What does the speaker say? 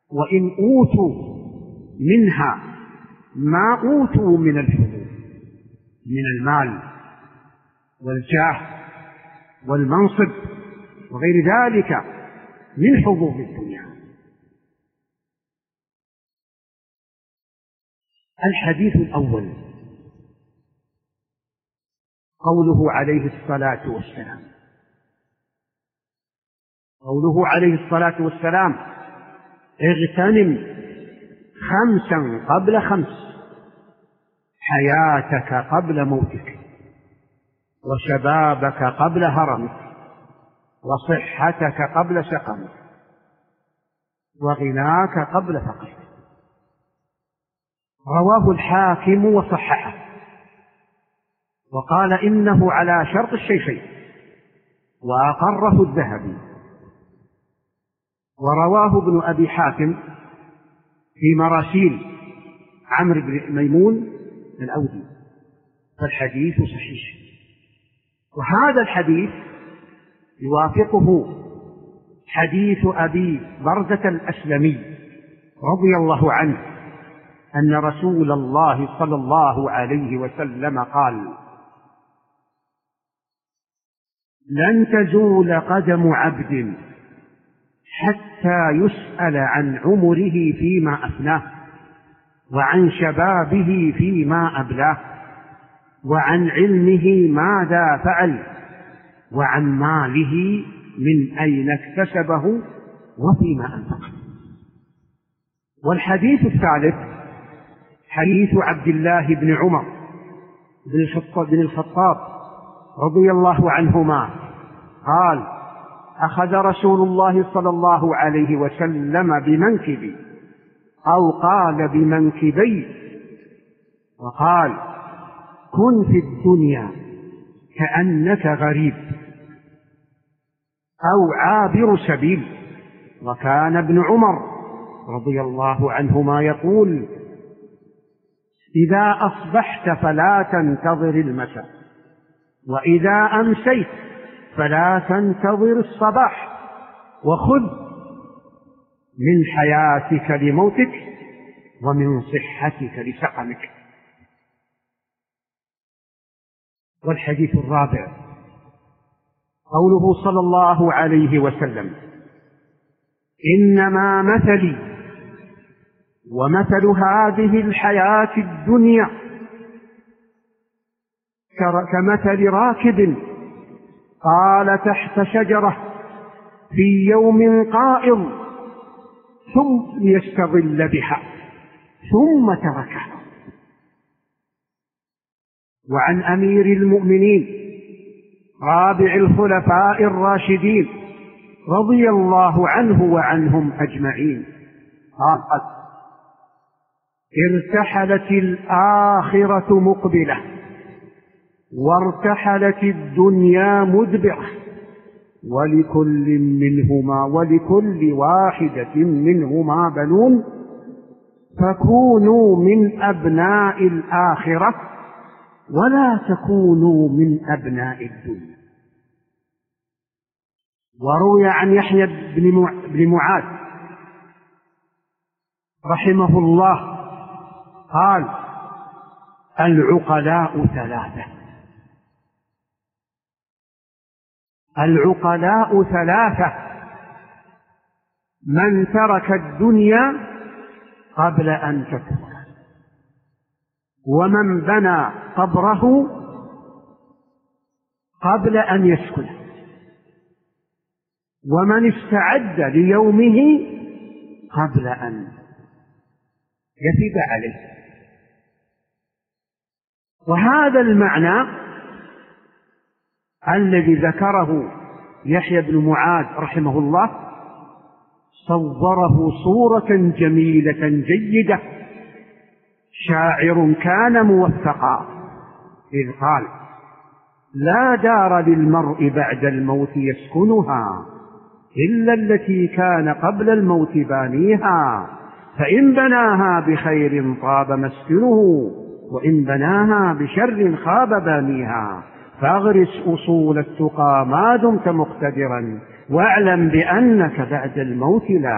وإن أوتوا منها ما أوتوا من الحظوظ من المال والجاه والمنصب وغير ذلك من حظوظ الدنيا. الحديث الأول قوله عليه الصلاة والسلام، قوله عليه الصلاة والسلام: اغتنم 5 قبل 5، حياتك قبل موتك، وشبابك قبل هرمك، وصحتك قبل سقمك، وغناك قبل فقرك. رواه الحاكم وصححه، وقال إنه على شرط الشيخين، وأقره الذهبي. ورواه ابن أبي حاتم في مراسيل عمرو بن ميمون الأودي، فالحديث صحيح. وهذا الحديث يوافقه حديث أبي برزة الأسلمي رضي الله عنه أن رسول الله صلى الله عليه وسلم قال: لن تزول قدم عبد حتى يسأل عن عمره فيما أفناه، وعن شبابه فيما أبلاه، وعن علمه ماذا فعل، وعن ماله من أين اكتسبه وفيما أنفقه. والحديث الثالث حديث عبد الله بن عمر بن الخطاب رضي الله عنهما قال: أخذ رسول الله صلى الله عليه وسلم بمنكبي، أو قال بمنكبي، وقال: كن في الدنيا كأنك غريب أو عابر سبيل. وكان ابن عمر رضي الله عنهما يقول: إذا أصبحت فلا تنتظر المساء، وإذا أمسيت فلا تنتظر الصباح، وخذ من حياتك لموتك، ومن صحتك لسقمك. والحديث الرابع قوله صلى الله عليه وسلم: إنما مثلي ومثل هذه الحياة الدنيا كمثل راكب قال تحت شجرة في يوم قائض ثم يستظل بها ثم تركها. وعن أمير المؤمنين رابع الخلفاء الراشدين رضي الله عنه وعنهم أجمعين قال: ارتحلت الآخرة مقبلة، وارتحلت الدنيا مدبرة، ولكل واحدة منهما بنون، فكونوا من أبناء الآخرة ولا تكونوا من أبناء الدنيا. وروي عن يحيى بن معاذ رحمه الله قال: العقلاء ثلاثة، العقلاء ثلاثة: من ترك الدنيا قبل أن تكبر، ومن بنى قبره قبل أن يسكن، ومن استعد ليومه قبل أن يفد عليه. وهذا المعنى الذي ذكره يحيى بن معاذ رحمه الله صوره صورة جميلة جيدة. شاعر كان موفقا إذ قال: لا دار للمرء بعد الموت يسكنها إلا التي كان قبل الموت بانيها، فإن بناها بخير طاب مسكنه، وإن بناها بشر خاب بانيها. فاغرس أصول التقى ما دمت مقتدرا، واعلم بأنك بعد الموت لا